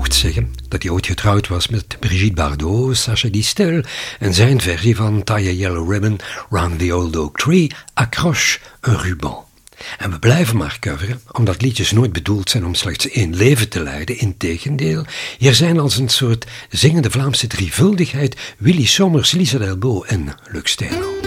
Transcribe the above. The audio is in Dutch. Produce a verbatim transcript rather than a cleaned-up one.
mocht zeggen dat hij ooit getrouwd was met Brigitte Bardot, Sacha Distel, en zijn versie van Tie a Yellow Ribbon Round the Old Oak Tree, accroche un ruban. En we blijven maar coveren, omdat liedjes nooit bedoeld zijn om slechts één leven te leiden. Integendeel, hier zijn als een soort zingende Vlaamse drievuldigheid Willy Sommers, Lisa Delbo en Luc Steenlo.